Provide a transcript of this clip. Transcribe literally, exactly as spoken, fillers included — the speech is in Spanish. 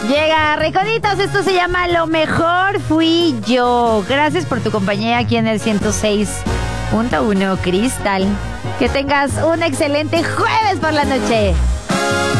Llega Recoditos, esto se llama Lo Mejor Fui Yo. Gracias por tu compañía aquí en el ciento seis punto uno Cristal. Que tengas un excelente jueves por la noche.